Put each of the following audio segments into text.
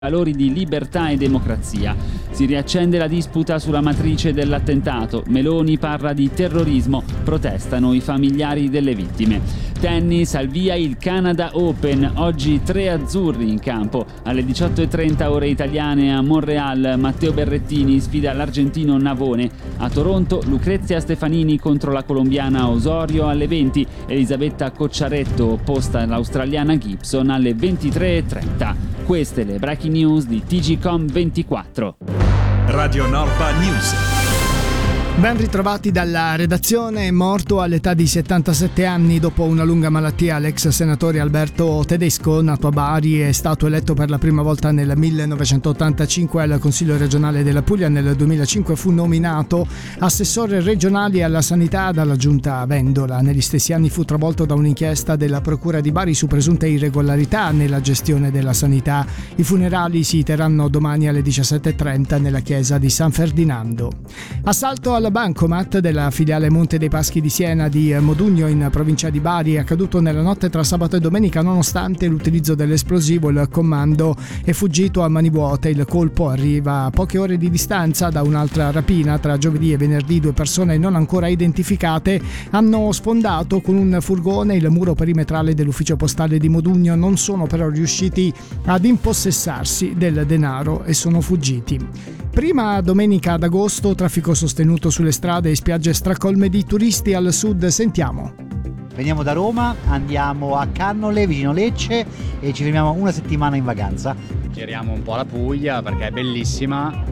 valori di libertà e democrazia. Si riaccende la disputa sulla matrice dell'attentato. Meloni parla di terrorismo, protestano i familiari delle vittime. Tennis, al via il Canada Open, oggi 3 azzurri in campo. Alle 18:30 ore italiane a Montreal, Matteo Berrettini sfida l'argentino Navone. A Toronto, Lucrezia Stefanini contro la colombiana Osorio alle 20, Elisabetta Cocciaretto opposta all'australiana Gibson alle 23:30. Queste le breaking news di TGcom 24. Radio Norpa News. Ben ritrovati dalla redazione. È morto all'età di 77 anni dopo una lunga malattia l'ex senatore Alberto Tedesco, nato a Bari. È stato eletto per la prima volta nel 1985 al Consiglio regionale della Puglia. Nel 2005 fu nominato assessore regionale alla sanità dalla giunta Vendola. Negli stessi anni fu travolto da un'inchiesta della procura di Bari su presunte irregolarità nella gestione della sanità. I funerali si terranno domani alle 17:30 nella chiesa di San Ferdinando. Assalto al bancomat della filiale Monte dei Paschi di Siena di Modugno in provincia di Bari è accaduto nella notte tra sabato e domenica. Nonostante l'utilizzo dell'esplosivo, il comando è fuggito a mani vuote. Il colpo arriva a poche ore di distanza da un'altra rapina. Tra giovedì e venerdì 2 persone non ancora identificate hanno sfondato con un furgone il muro perimetrale dell'ufficio postale di Modugno. Non sono però riusciti ad impossessarsi del denaro e sono fuggiti. Prima domenica d'agosto, traffico sostenuto sulle strade e spiagge stracolme di turisti al sud. Sentiamo. Veniamo da Roma, andiamo a Cannole, vicino Lecce, e ci fermiamo una settimana in vacanza. Giriamo un po' la Puglia perché è bellissima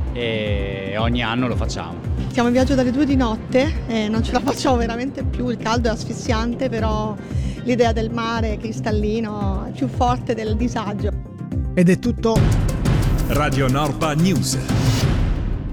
e ogni anno lo facciamo. Siamo in viaggio dalle 2 di notte e non ce la facciamo veramente più, il caldo è asfissiante, però l'idea del mare cristallino è più forte del disagio. Ed è tutto. Radio Norpa News.